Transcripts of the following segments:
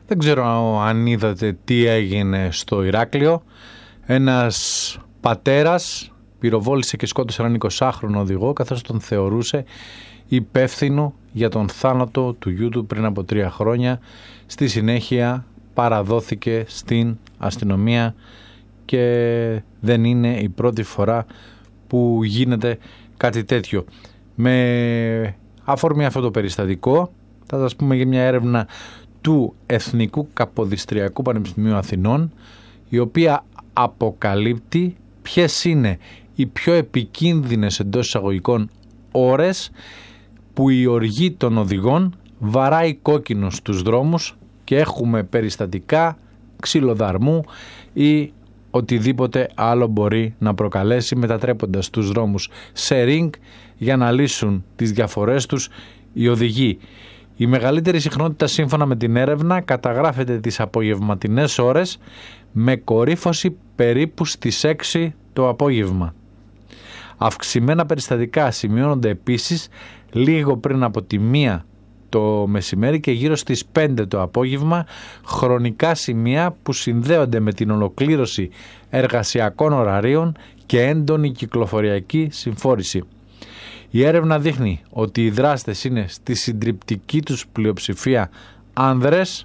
Δεν ξέρω αν είδατε τι έγινε στο Ηράκλειο. Ένας πατέρας πυροβόλησε και σκότωσε έναν 20χρονο οδηγό, καθώς τον θεωρούσε υπεύθυνο για τον θάνατο του γιού του πριν από 3 χρόνια. Στη συνέχεια παραδόθηκε στην αστυνομία και δεν είναι η πρώτη φορά που γίνεται κάτι τέτοιο. Με αφορμή αυτό το περιστατικό θα σας πούμε για μια έρευνα του Εθνικού Καποδιστριακού Πανεπιστημίου Αθηνών, η οποία αποκαλύπτει ποιες είναι οι πιο επικίνδυνες εντός εισαγωγικών ώρες που η οργή των οδηγών βαράει κόκκινο στους δρόμους και έχουμε περιστατικά ξυλοδαρμού ή οτιδήποτε άλλο μπορεί να προκαλέσει, μετατρέποντας τους δρόμους σε ring για να λύσουν τις διαφορές τους οι οδηγοί. Η μεγαλύτερη συχνότητα σύμφωνα με την έρευνα καταγράφεται τις απογευματινές ώρες, με κορύφωση περίπου στις 6 το απόγευμα. Αυξημένα περιστατικά σημειώνονται επίσης λίγο πριν από τη 1 το μεσημέρι και γύρω στις 5 το απόγευμα, χρονικά σημεία που συνδέονται με την ολοκλήρωση εργασιακών ωραρίων και έντονη κυκλοφοριακή συμφόρηση. Η έρευνα δείχνει ότι οι δράστες είναι στη συντριπτική τους πλειοψηφία άνδρες,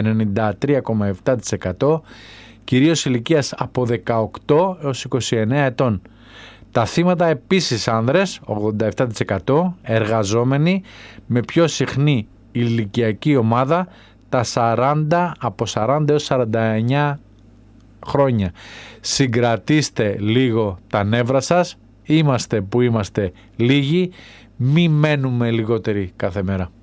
93,7%, κυρίως ηλικίας από 18 έως 29 ετών. Τα θύματα επίσης άνδρες, 87%, εργαζόμενοι, με πιο συχνή ηλικιακή ομάδα τα 40, από 40 έως 49 χρόνια. Συγκρατήστε λίγο τα νεύρα σας, είμαστε που είμαστε λίγοι, μη μένουμε λιγότεροι κάθε μέρα.